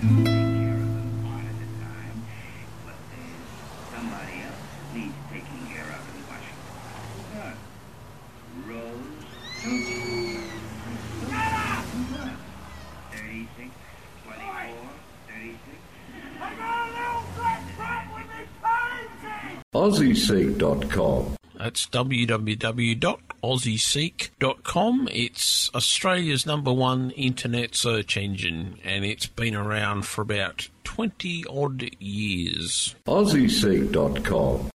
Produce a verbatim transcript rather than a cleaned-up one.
Aussie Seek dot com. That's w w w dot aussie seek dot com. It's Australia's number one internet search engine, and it's been around for about twenty odd years. Aussie Seek dot com.